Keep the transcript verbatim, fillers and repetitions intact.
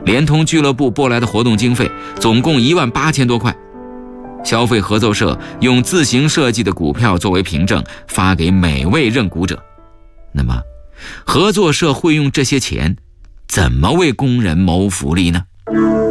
连同俱乐部拨来的活动经费总共一万八千多块。消费合作社用自行设计的股票作为凭证，发给每位认股者。那么，合作社会用这些钱怎么为工人谋福利呢？